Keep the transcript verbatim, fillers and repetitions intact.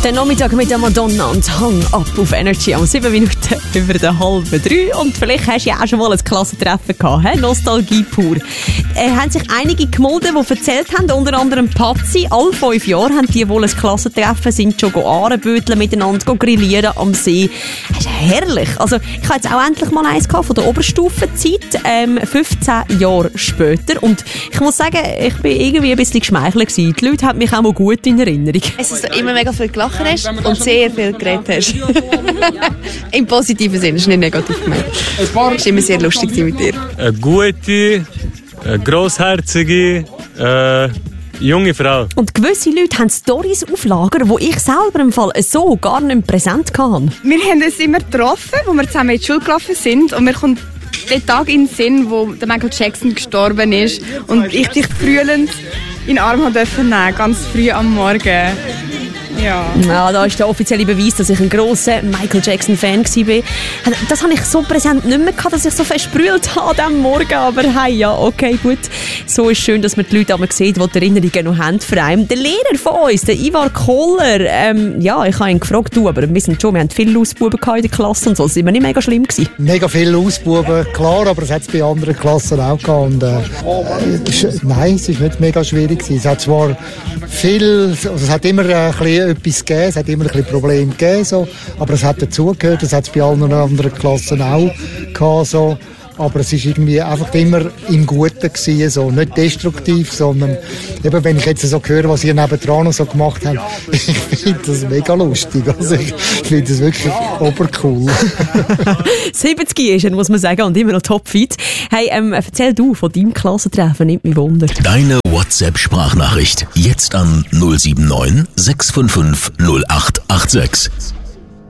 Der Nachmittag mit der Madonna und Hang Up auf Energy am sieben Minuten über den halben drei. Und vielleicht hast du ja auch schon mal ein Klassentreffen gehabt. He? Nostalgie pur. Äh, haben sich einige gemeldet, die erzählt haben, unter anderem Patzi. Alle fünf Jahre haben die wohl ein Klassentreffen, sind schon Ahrenböteln miteinander, grillieren am See. Das ist herrlich. Also, ich habe jetzt auch endlich mal eins gehabt von der Oberstufenzeit, ähm, fünfzehn Jahre später. Und ich muss sagen, ich bin irgendwie ein bisschen geschmeichelt gewesen. Die Leute haben mich auch mal gut in Erinnerung. Es ist immer mega viel gelacht hast und sehr viel geredet hast. Im positiven Sinne, ist nicht negativ gemeint. Es war immer sehr lustig mit dir. Eine gute, eine grossherzige, äh, junge Frau. Und gewisse Leute haben Storys auf Lager, die ich selber im Fall so gar nicht präsent hatte. Wir haben uns immer getroffen, wo wir zusammen in die Schule gelaufen sind. Und mir kommt der Tag in den Sinn, wo der Michael Jackson gestorben ist. Und ich dich frühlend in den Arm nehmen durfte, ganz früh am Morgen. Ja. Ja, da ist der offizielle Beweis, dass ich ein grosser Michael Jackson-Fan war. Das habe ich so präsent nicht mehr gehabt, dass ich so versprüht habe an diesem Morgen. Aber hey, ja, okay, gut. So ist schön, dass man die Leute einmal sieht, die die Erinnerungen noch haben für einen. Der Lehrer von uns, der Ivar Kohler, ähm, ja, ich habe ihn gefragt, du, aber wir sind schon, wir hatten viele Lausbuben in der Klasse und so. Das war nicht mega schlimm gewesen. Mega viele Lausbuben, klar, aber es hat es bei anderen Klassen auch gehabt. Und, äh, nein, es war nicht mega schwierig gewesen. Es hat zwar viel, also es hat immer ein bisschen etwas gegeben, es hat immer ein bisschen Probleme gegeben, so, aber es hat dazugehört, das hat es bei allen anderen Klassen auch gehabt, so. Aber es war irgendwie einfach immer im Guten gewesen, so. Nicht destruktiv, sondern eben, wenn ich jetzt so höre, was ihr nebendran noch so gemacht habt, ich finde das mega lustig. Also ich finde das wirklich obercool. siebzig ist er, muss man sagen, und immer noch topfit. Hey, ähm, erzähl du von deinem Klassentreffen, nimmt mich Wunder. Deine WhatsApp-Sprachnachricht jetzt an null sieben neun sechs fünf fünf null acht acht sechs.